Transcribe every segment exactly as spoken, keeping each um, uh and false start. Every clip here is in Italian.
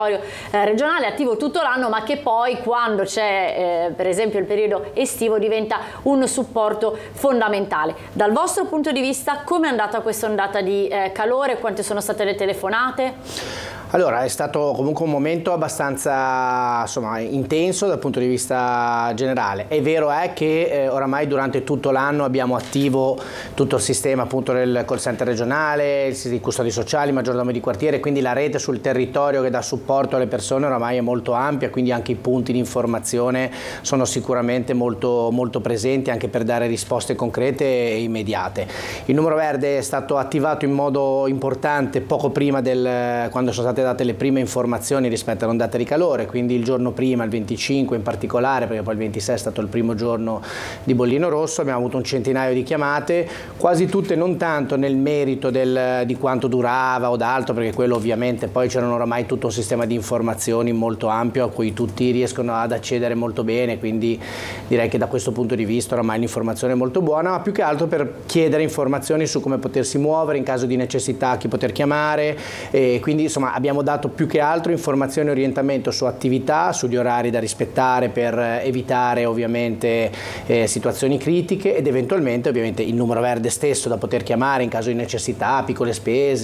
eh, regionale attivo tutto l'anno, ma che poi quando c'è eh, per esempio il periodo estivo diventa un supporto fondamentale. Dal vostro punto di vista come è andata questa ondata di eh, calore? Quante sono state le telefonate? Allora, è stato comunque un momento abbastanza insomma, intenso dal punto di vista generale. È vero è che eh, oramai durante tutto l'anno abbiamo attivo tutto il sistema appunto del call center regionale, i custodi sociali, maggiordomi di quartiere, quindi la rete sul territorio che dà supporto alle persone oramai è molto ampia, quindi anche i punti di informazione sono sicuramente molto, molto presenti anche per dare risposte concrete e immediate. Il numero verde è stato attivato in modo importante poco prima del quando sono state date le prime informazioni rispetto all'ondata di calore, quindi il giorno prima, il venticinque in particolare, perché poi il ventisei è stato il primo giorno di bollino rosso, abbiamo avuto un centinaio di chiamate, quasi tutte non tanto nel merito del, di quanto durava o d'altro, perché quello ovviamente poi c'erano oramai tutto un sistema di informazioni molto ampio a cui tutti riescono ad accedere molto bene, quindi direi che da questo punto di vista oramai l'informazione è molto buona, ma più che altro per chiedere informazioni su come potersi muovere in caso di necessità, chi poter chiamare, e quindi insomma abbiamo Abbiamo dato più che altro informazioni e orientamento su attività, sugli orari da rispettare per evitare ovviamente eh, situazioni critiche ed eventualmente ovviamente il numero verde stesso da poter chiamare in caso di necessità, piccole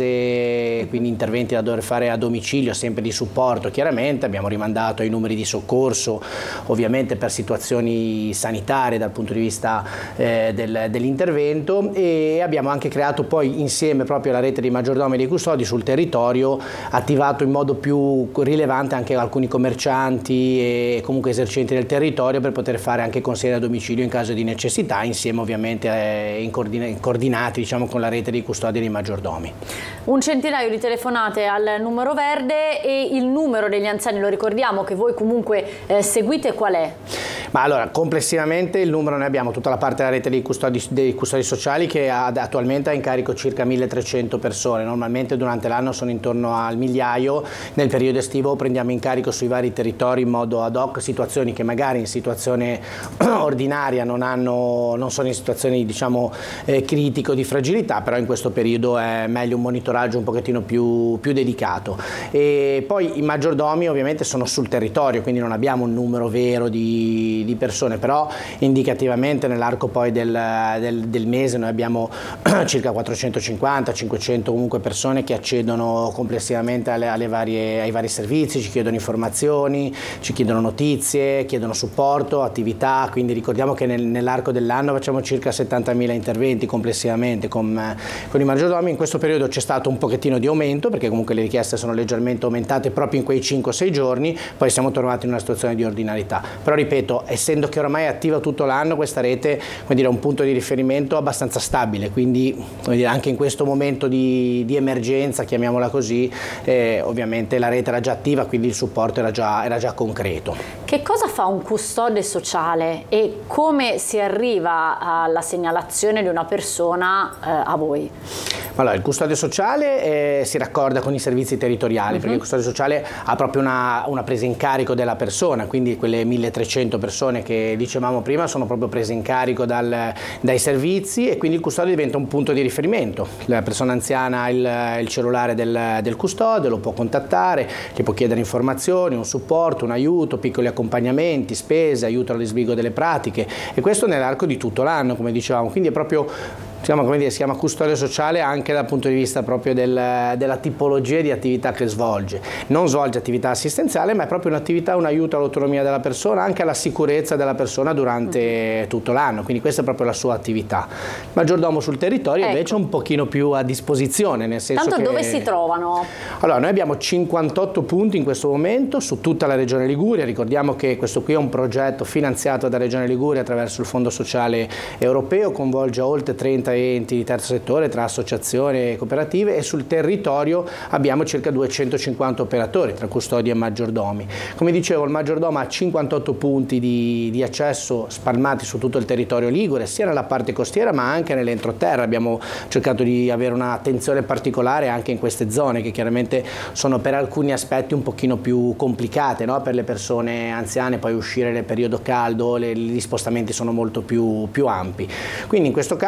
spese, quindi interventi da dover fare a domicilio, sempre di supporto chiaramente. Abbiamo rimandato ai numeri di soccorso ovviamente per situazioni sanitarie dal punto di vista eh, del, dell'intervento, e abbiamo anche creato poi insieme proprio alla rete di maggiordomi e dei custodi sul territorio attivato in modo più rilevante anche alcuni commercianti e comunque esercenti del territorio per poter fare anche consegna a domicilio in caso di necessità, insieme ovviamente eh, in coordin- coordinati diciamo con la rete di custodi e dei maggiordomi. Un centinaio di telefonate al numero verde, e il numero degli anziani, lo ricordiamo che voi comunque eh, seguite, qual è? Ma allora, complessivamente il numero, noi abbiamo tutta la parte della rete dei custodi, dei custodi sociali che ha, attualmente ha in carico circa milletrecento persone, normalmente durante l'anno sono intorno al migliaio, nel periodo estivo prendiamo in carico sui vari territori in modo ad hoc situazioni che magari in situazione ordinaria non, hanno, non sono in situazioni diciamo eh, critiche o di fragilità, però in questo periodo è meglio un monitoraggio un pochettino più, più dedicato. E poi i maggiordomi ovviamente sono sul territorio, quindi non abbiamo un numero vero di di persone, però indicativamente nell'arco poi del, del, del mese noi abbiamo circa quattrocentocinquanta cinquecento comunque persone che accedono complessivamente alle, alle varie, ai vari servizi, ci chiedono informazioni, ci chiedono notizie, chiedono supporto, attività, quindi ricordiamo che nel, nell'arco dell'anno facciamo circa settantamila interventi complessivamente con, con i maggiordomi. In questo periodo c'è stato un pochettino di aumento perché comunque le richieste sono leggermente aumentate proprio in quei cinque sei giorni, poi siamo tornati in una situazione di ordinarietà, però ripeto, essendo che oramai è attiva tutto l'anno questa rete, come dire, è un punto di riferimento abbastanza stabile, quindi come dire, anche in questo momento di, di emergenza, chiamiamola così, eh, ovviamente la rete era già attiva, quindi il supporto era già, era già concreto. Che cosa fa un custode sociale e come si arriva alla segnalazione di una persona eh, a voi? Allora, il custode sociale eh, si raccorda con i servizi territoriali, uh-huh. perché il custode sociale ha proprio una, una presa in carico della persona, quindi quelle milletrecento persone che dicevamo prima sono proprio prese in carico dal, dai servizi, e quindi il custode diventa un punto di riferimento. La persona anziana ha il, il cellulare del, del custode, lo può contattare, gli può chiedere informazioni, un supporto, un aiuto, piccoli accompagnamenti, spese, aiuto allo sbrigo delle pratiche, e questo nell'arco di tutto l'anno, come dicevamo, quindi è proprio Diciamo, come dire, si chiama custodia sociale anche dal punto di vista proprio del, della tipologia di attività che svolge. Non svolge attività assistenziale, ma è proprio un'attività, un aiuto all'autonomia della persona, anche alla sicurezza della persona durante tutto l'anno, quindi questa è proprio la sua attività. Maggiordomo sul territorio ecco. invece è un pochino più a disposizione, nel senso Tanto che... dove si trovano? Allora, noi abbiamo cinquantotto punti in questo momento su tutta la Regione Liguria. Ricordiamo che questo qui è un progetto finanziato da Regione Liguria attraverso il Fondo Sociale Europeo, coinvolge oltre trenta enti di terzo settore tra associazioni e cooperative, e sul territorio abbiamo circa duecentocinquanta operatori tra custodi e maggiordomi. Come dicevo, il maggiordomo ha cinquantotto punti di, di accesso spalmati su tutto il territorio ligure, sia nella parte costiera ma anche nell'entroterra. Abbiamo cercato di avere un'attenzione particolare anche in queste zone che chiaramente sono per alcuni aspetti un pochino più complicate, no? Per le persone anziane poi uscire nel periodo caldo, le, gli spostamenti sono molto più, più ampi, quindi in questo caso si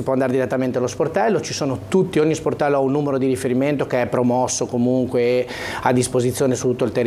può andare direttamente allo sportello, ci sono tutti, ogni sportello ha un numero di riferimento che è promosso comunque a disposizione su tutto il territorio